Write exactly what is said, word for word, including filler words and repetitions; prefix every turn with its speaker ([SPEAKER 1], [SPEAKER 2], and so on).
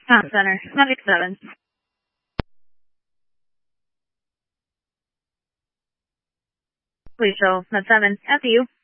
[SPEAKER 1] Comm Center, Mavic seven. Please show Med seven, after you.